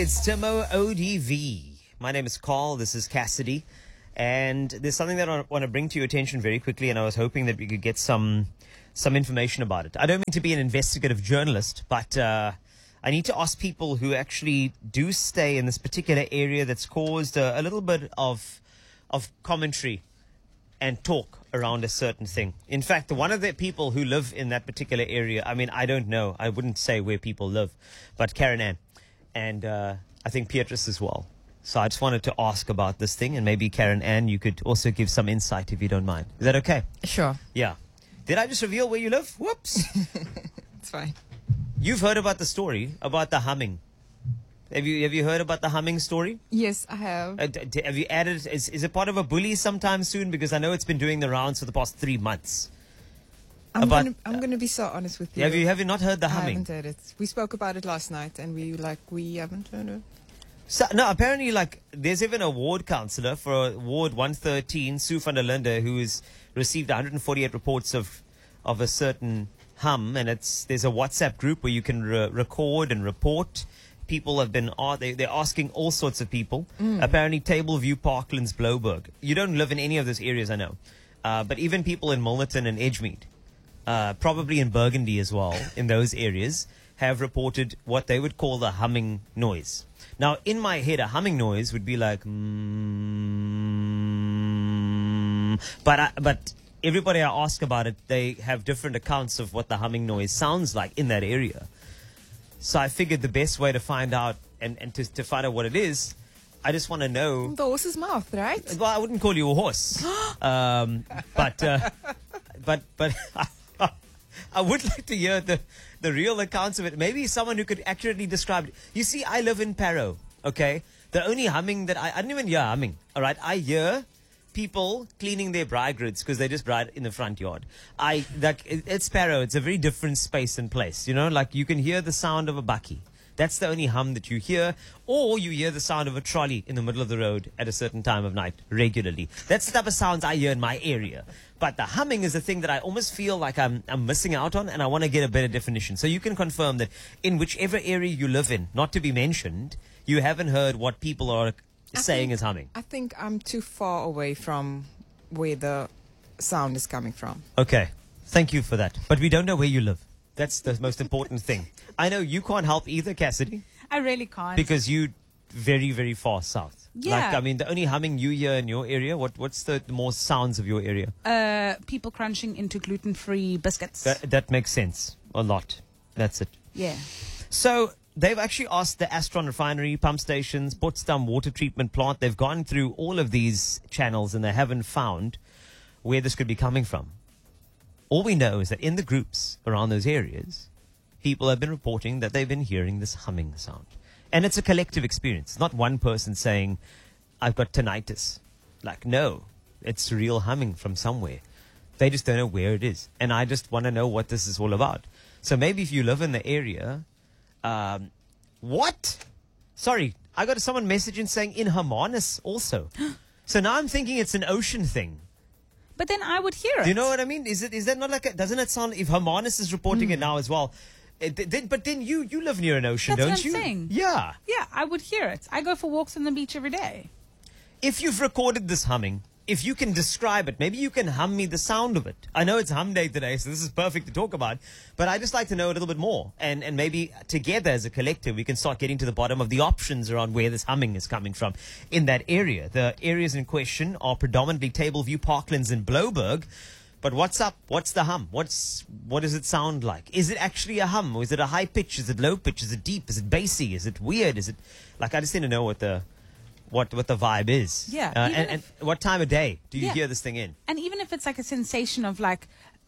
it's Timo ODV. My name is Carl. This is Cassidy. And there's something that I want to bring to your attention very quickly, and I was hoping that we could get some information about it. I don't mean to be an investigative journalist, but I need to ask people who actually do stay in this particular area that's caused a little bit of commentary and talk around a certain thing. In fact, one of the people who live in that particular area, I mean, I don't know. I wouldn't say where people live, but Karen Ann. And I think Beatrice as well. So I just wanted to ask about this thing, and maybe Karen Ann, you could also give some insight if you don't mind. Is that okay? Sure. Yeah. Did I just reveal where you live? Whoops. It's fine. You've heard about the story about the humming. Have you heard about the humming story? Yes, I have. Have you added? Is it part of a bully sometime soon? Because I know it's been doing the rounds for the past 3 months. I'm gonna be so honest with you. Have you not heard the I humming? haven't heard it. We spoke about it last night, and we haven't heard it. So, no, apparently, there's even a ward councillor for Ward 113, Sue van der Linde, who has received 148 reports of a certain hum, and there's a WhatsApp group where you can record and report. People have been they're asking all sorts of people. Apparently, Tableview, Parklands, Blouberg. You don't live in any of those areas, I know, but even people in Milnerton and Edgemead, probably in Burgundy as well, in those areas, have reported what they would call the humming noise. Now, in my head, a humming noise would be like, but everybody I ask about it, they have different accounts of what the humming noise sounds like in that area. So I figured the best way to find out and to find out what it is, I just want to know. The horse's mouth, right? Well, I wouldn't call you a horse, but I would like to hear the real accounts of it. Maybe someone who could accurately describe it. You see, I live in Parow, okay? The only humming that I didn't even hear humming, all right? I hear people cleaning their bride grids because they just bride in the front yard. It's Parow. It's a very different space and place, you know? Like, you can hear the sound of a bakkie. That's the only hum that you hear. Or you hear the sound of a trolley in the middle of the road at a certain time of night regularly. That's the type of sounds I hear in my area. But the humming is a thing that I almost feel like I'm missing out on, and I want to get a better definition. So you can confirm that in whichever area you live in, not to be mentioned, you haven't heard what people are saying is humming. I think I'm too far away from where the sound is coming from. Okay. Thank you for that. But we don't know where you live. That's the most important thing. I know you can't help either, Cassidy. I really can't. Because you very, very far south. Yeah. Like, I mean, the only humming you hear in your area, what's the more sounds of your area? People crunching into gluten-free biscuits. That makes sense. A lot. That's it. Yeah. So they've actually asked the Astron refinery, pump stations, Potsdam water treatment plant. They've gone through all of these channels and they haven't found where this could be coming from. All we know is that in the groups around those areas, people have been reporting that they've been hearing this humming sound. And it's a collective experience. It's not one person saying, I've got tinnitus. Like, no, it's real humming from somewhere. They just don't know where it is. And I just want to know what this is all about. So maybe if you live in the area, what? Sorry, I got someone messaging saying in Hermanus also. So now I'm thinking it's an ocean thing. But then I would hear it. Do you know what I mean? Is that not like doesn't it sound, if Hermanus is reporting it now as well, but then you live near an ocean, That's don't what you? I'm saying. Yeah. Yeah, I would hear it. I go for walks on the beach every day. If you've recorded this humming, if you can describe it, maybe you can hum me the sound of it. I know it's hum day today, so this is perfect to talk about, but I just like to know a little bit more. And maybe together as a collective, we can start getting to the bottom of the options around where this humming is coming from in that area. The areas in question are predominantly Tableview, Parklands, and Blouberg. But what's up? What's the hum? What does it sound like? Is it actually a hum? Or is it a high pitch? Is it low pitch? Is it deep? Is it bassy? Is it weird? Is it like, I just need to know what the vibe is. Yeah. And what time of day do you hear this thing in? And even if it's like a sensation of like,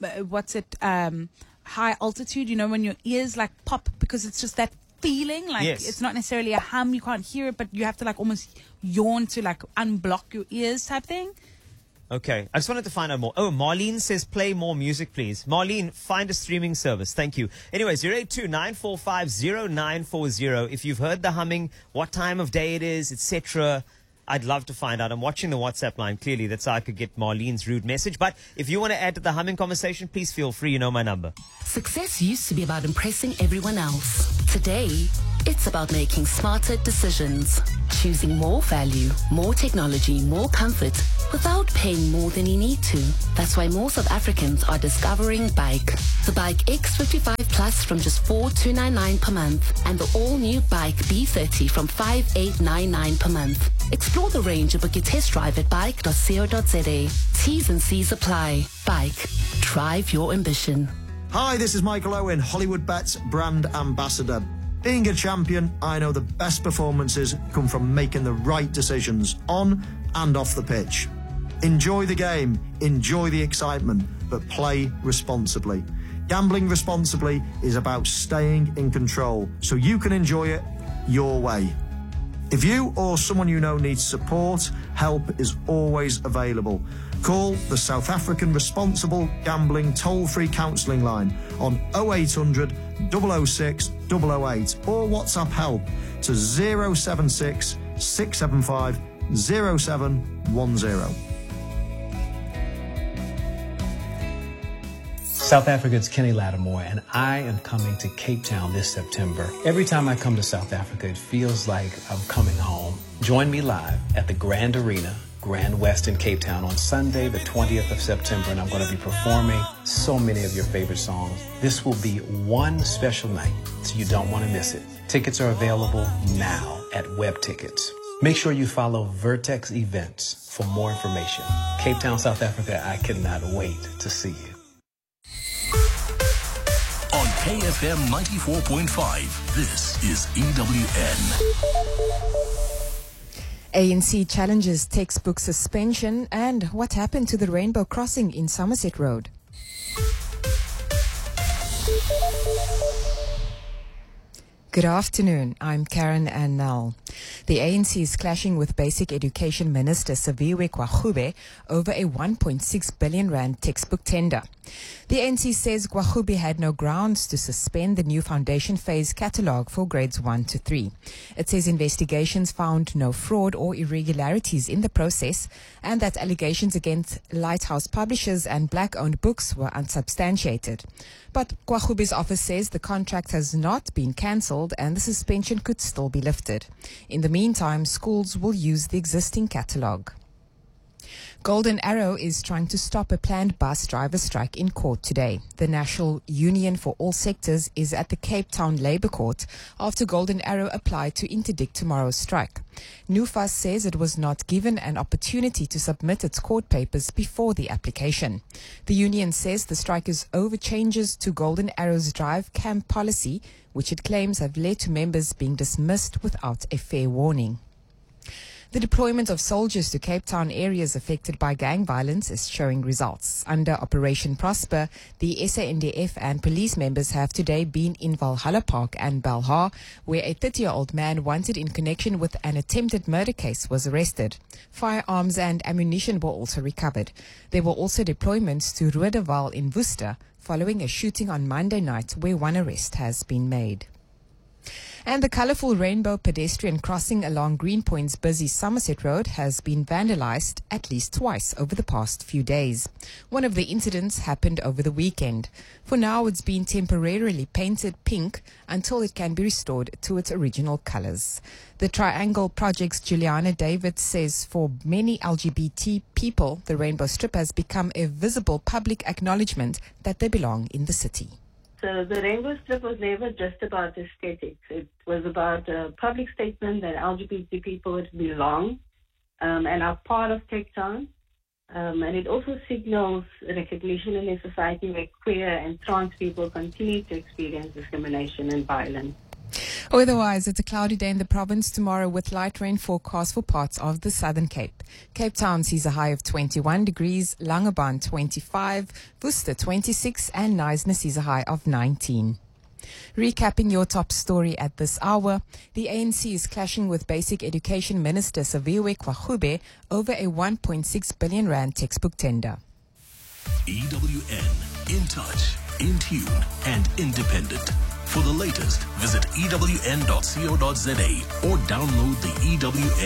high altitude, you know, when your ears like pop because it's just that feeling. Like, yes. It's not necessarily a hum. You can't hear it, but you have to like almost yawn to like unblock your ears type thing. Okay. I just wanted to find out more. Oh, Marlene says play more music, please. Marlene, find a streaming service. Thank you. Anyways, 082-945-0940. If you've heard the humming, what time of day it is, etc., I'd love to find out. I'm watching the WhatsApp line. Clearly, that's how I could get Marlene's rude message. But if you want to add to the humming conversation, please feel free. You know my number. Success used to be about impressing everyone else. Today, It's about making smarter decisions, choosing more value, more technology, more comfort, without paying more than you need to. That's why more South Africans are discovering Bike. The Bike X55 Plus from just $4,299 per month, and the all-new Bike B30 from $5,899 per month. Explore the range and book your test drive at bike.co.za. T's and C's apply. Bike. Drive your ambition. Hi, this is Michael Owen, Hollywood Bets brand ambassador. Being a champion, I know the best performances come from making the right decisions on and off the pitch. Enjoy the game, enjoy the excitement, but play responsibly. Gambling responsibly is about staying in control so you can enjoy it your way. If you or someone you know needs support, help is always available. Call the South African Responsible Gambling toll-free counselling line on 0800 006 008 or WhatsApp help to 076 675 0710. South Africa's Kenny Lattimore, and I am coming to Cape Town this September. Every time I come to South Africa, it feels like I'm coming home. Join me live at the Grand Arena, Grand West in Cape Town on Sunday, the 20th of September, and I'm going to be performing so many of your favorite songs. This will be one special night, so you don't want to miss it. Tickets are available now at Web Tickets. Make sure you follow Vertex Events for more information. Cape Town, South Africa, I cannot wait to see you. On KFM 94.5, this is EWN. ANC challenges textbook suspension, and what happened to the Rainbow Crossing in Somerset Road. Good afternoon, I'm Karen Annell. The ANC is clashing with Basic Education Minister Saviwe Gwaghube over a 1.6 billion rand textbook tender. The ANC says Gwaghube had no grounds to suspend the new foundation phase catalogue for grades 1 to 3. It says investigations found no fraud or irregularities in the process and that allegations against Lighthouse Publishers and black-owned books were unsubstantiated. But Gwaghube's office says the contract has not been cancelled and the suspension could still be lifted. In the meantime, schools will use the existing catalogue. Golden Arrow is trying to stop a planned bus driver strike in court today. The National Union for All Sectors is at the Cape Town Labour Court after Golden Arrow applied to interdict tomorrow's strike. NUFAS says it was not given an opportunity to submit its court papers before the application. The union says the strike is over changes to Golden Arrow's drive camp policy, which it claims have led to members being dismissed without a fair warning. The deployment of soldiers to Cape Town areas affected by gang violence is showing results. Under Operation Prosper, the SANDF and police members have today been in Valhalla Park and Belhar, where a 30-year-old man wanted in connection with an attempted murder case was arrested. Firearms and ammunition were also recovered. There were also deployments to Roodeval in Worcester, following a shooting on Monday night where one arrest has been made. And the colourful rainbow pedestrian crossing along Greenpoint's busy Somerset Road has been vandalised at least twice over the past few days. One of the incidents happened over the weekend. For now, it's been temporarily painted pink until it can be restored to its original colours. The Triangle Project's Juliana David says for many LGBT people, the rainbow strip has become a visible public acknowledgement that they belong in the city. So the rainbow strip was never just about aesthetics. It was about a public statement that LGBT people belong and are part of Cape Town. And it also signals recognition in a society where queer and trans people continue to experience discrimination and violence. Otherwise, it's a cloudy day in the province tomorrow with light rain forecast for parts of the Southern Cape. Cape Town sees a high of 21 degrees, Langebaan 25, Worcester 26 and Knysna sees a high of 19. Recapping your top story at this hour, the ANC is clashing with Basic Education Minister Saviwe Gwaghube over a 1.6 billion rand textbook tender. EWN, in touch, in tune and independent. For the latest, visit ewn.co.za or download the EWN